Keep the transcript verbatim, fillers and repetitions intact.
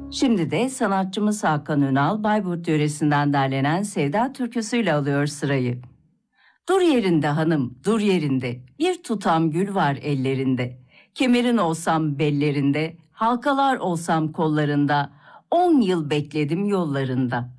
Şimdi de sanatçımız Hakan Ünal, Bayburt yöresinden derlenen Sevda türküsüyle alıyor sırayı. Dur yerinde hanım, dur yerinde, bir tutam gül var ellerinde. Kemerin olsam bellerinde, halkalar olsam kollarında, on yıl bekledim yollarında.